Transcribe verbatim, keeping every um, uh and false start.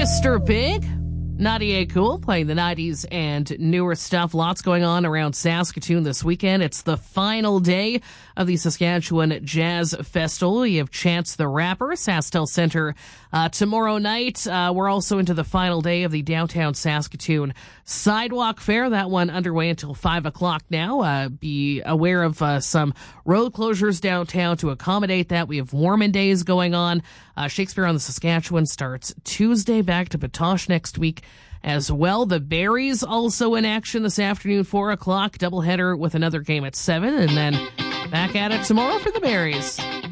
Mister Big. Nadia Cool playing the nineties and newer stuff. Lots going on around Saskatoon this weekend. It's the final day of the Saskatchewan Jazz Festival. You have Chance the Rapper, SaskTel Center uh, tomorrow night. Uh, we're also into the final day of the Downtown Saskatoon Sidewalk Fair. That one underway until five o'clock now. Uh, be aware of uh, some road closures downtown to accommodate that. We have Warmin Days going on. Uh, Shakespeare on the Saskatchewan starts Tuesday, back to Batoche next week as well. The Berries also in action this afternoon, four o'clock, doubleheader with another game at seven, and then back at it tomorrow for the Berries.